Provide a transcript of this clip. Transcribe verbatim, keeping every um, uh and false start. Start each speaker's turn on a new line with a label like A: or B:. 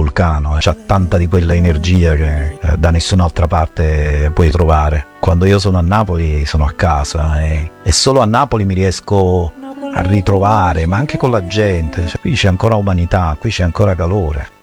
A: vulcano, c'ha tanta di quella energia che eh, da nessun'altra parte puoi trovare. Quando io sono a Napoli sono a casa e, e solo a Napoli mi riesco a ritrovare, ma anche con la gente, cioè, qui c'è ancora umanità, qui c'è ancora calore.